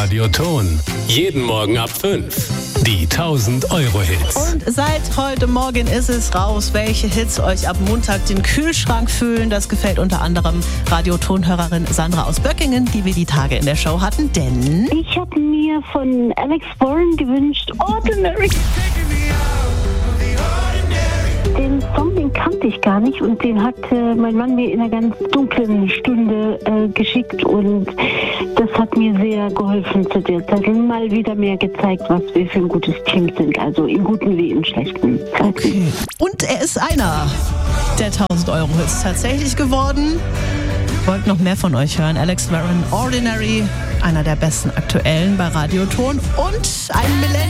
Radioton. Jeden Morgen ab 5. Die 1000-Euro-Hits. Und seit heute Morgen ist es raus, welche Hits euch ab Montag den Kühlschrank füllen. Das gefällt unter anderem Radiotonhörerin Sandra aus Böckingen, die wir die Tage in der Show hatten. Denn ich habe mir von Alex Warren gewünscht, Ordinary. Den Song, den kannte ich gar nicht und den hat mein Mann mir in einer ganz dunklen Stunde geschickt und das hat mir sehr geholfen zu der Zeit und mal wieder mehr gezeigt, was wir für ein gutes Team sind, also in guten wie in schlechten Zeiten. okay. Und er ist einer der 1000-Euro-Hits tatsächlich geworden. Wollt noch mehr von euch hören? Alex Warren, Ordinary, einer der besten aktuellen bei Radioton und ein Millennium.